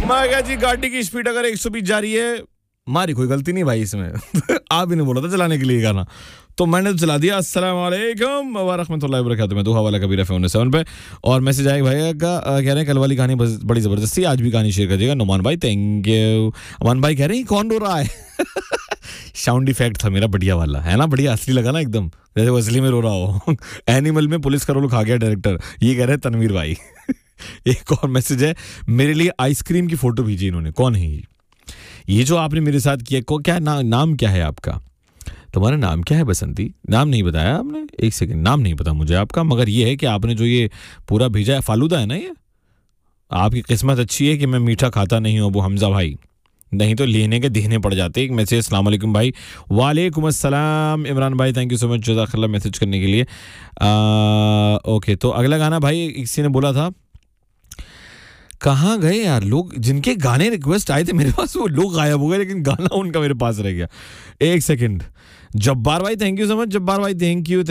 मैं क्या जी, गाड़ी की स्पीड अगर 120 जा रही है, हमारी कोई गलती नहीं भाई इसमें। आप ही ने बोला था चलाने के लिए गाना, तो मैंने तो चला दिया। अस्सलाम वालेकुम व रहमतुल्लाहि व बरकातुहू में 2 हवाला कबीर एफएम 7 पे। और मैसेज आया भाई का, कह रहे हैं कल वाली कहानी बड़ी ज़बरदस्त थी, आज भी कहानी शेयर करिएगा। नुमान भाई थैंक यू। अमान भाई कह रहे हैं कौन रो रहा है? साउंड इफेक्ट था मेरा बढ़िया वाला, है ना, बढ़िया असली लगा ना, एकदम जैसे वो असली में रो रहा हो। एनिमल में पुलिस का रोल खा गया डायरेक्टर, ये कह रहे हैं तनवीर भाई। एक और मैसेज है, मेरे लिए आइसक्रीम की फोटो भेजी इन्होंने। कौन है ये जो आपने मेरे साथ किया? को क्या नाम क्या है आपका? तुम्हारा नाम क्या है बसंती? नाम नहीं बताया आपने, एक सेकंड, नाम नहीं पता मुझे आपका, मगर ये है कि आपने जो ये पूरा भेजा है, फालूदा है ना ये? आपकी किस्मत अच्छी है कि मैं मीठा खाता नहीं हूँ अबू हमजा भाई, नहीं तो लेने के देने पड़ जाते। एक मैसेज, अस्सलाम वालेकुम भाई। वालेकुम अस्सलाम इमरान भाई, थैंक यू सो मच जज़ाकल्लाह मैसेज करने के लिए। ओके, तो अगला गाना भाई किसी ने बोला था, कहाँ गए यार लोग जिनके गाने रिक्वेस्ट आए थे मेरे पास, वो लोग गायब हो गए, लेकिन गाना उनका मेरे पास रह गया। एक सेकंड, जब्बार भाई thank you so much, Jabbar भाई थैंक यू।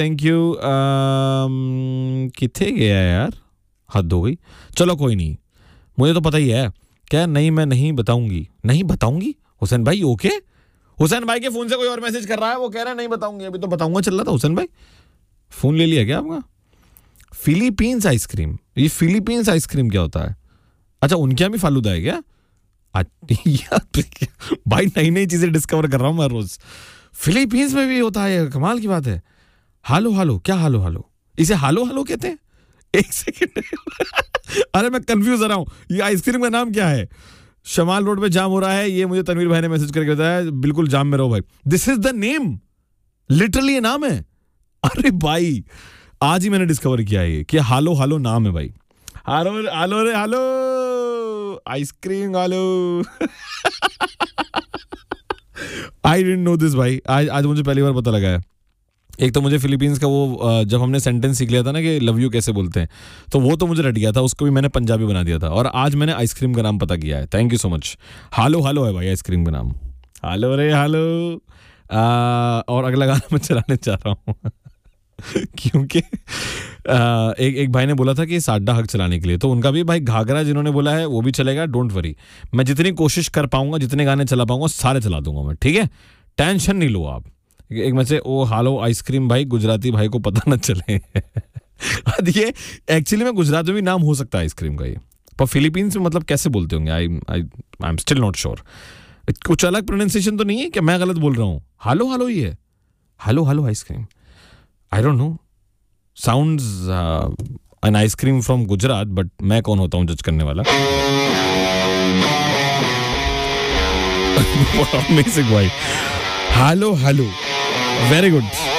किथे गया यार, हद हो गई। चलो कोई नहीं, मुझे तो पता ही है क्या। नहीं मैं नहीं बताऊंगी। हुसैन भाई ओके, हुसैन भाई के फोन से कोई और मैसेज कर रहा है, वो कह रहा है नहीं बताऊंगी, अभी तो बताऊंगा चल रहा था। हुसैन भाई फोन ले लिया क्या आपका? फिलीपींस आइसक्रीम, ये फिलीपींस आइसक्रीम क्या होता है? अच्छा, उनके यहाँ भी फालूदा है क्या? भाई नई नई चीजें डिस्कवर कर रहा हूँ मैं रोज। फिलीपींस में भी होता है, कमाल की बात है। हालो क्या हालो? इसे हालो कहते हैं? एक सेकंड। अरे मैं कंफ्यूज हो रहा हूँ, ये आइसक्रीम का नाम क्या है? शमाल रोड पे जाम हो रहा है, ये मुझे तनवीर भाई ने मैसेज करके बताया। बिल्कुल जाम में रहो भाई, this is the name, literally ये नाम है। अरे भाई आज ही मैंने डिस्कवर किया है कि हालो नाम है भाई। हालो ice cream hello. I didn't know this भाई, आज मुझे पहली बार पता लगा है। एक तो मुझे फिलीपींस का वो जब हमने सेंटेंस सीख लिया था ना कि लव यू कैसे बोलते हैं, तो वो तो मुझे रट गया था, उसको भी मैंने पंजाबी बना दिया था। और आज मैंने आइसक्रीम का नाम पता किया है, थैंक यू सो मच। हालो है भाई आइसक्रीम का नाम, हालो रे हालो। और अगला गाना मैं चलाने चाह रहा हूँ क्योंकि एक भाई ने बोला था कि साड्डा हक चलाने के लिए, तो उनका भी भाई घाघरा जिन्होंने बोला है वो भी चलेगा। डोंट वरी, मैं जितनी कोशिश कर पाऊंगा, जितने गाने चला पाऊंगा सारे चला दूंगा मैं, ठीक है, टेंशन नहीं लो आप। एक में से ओ हालो आइसक्रीम भाई, गुजराती भाई को पता न चले। ये एक्चुअली में गुजरात में भी नाम हो सकता है आइसक्रीम का, ये पर फिलीपींस में मतलब कैसे बोलते होंगे, I am still not sure. कुछ अलग प्रोनाउंसिएशन तो नहीं है कि मैं गलत बोल रहा हूँ? हालो ही है, हालो ice cream, I don't know, sounds an ice cream from Gujarat, but मैं कौन होता हूँ जज करने वाला। अमेजिंग भाई, हालो वेरी गुड।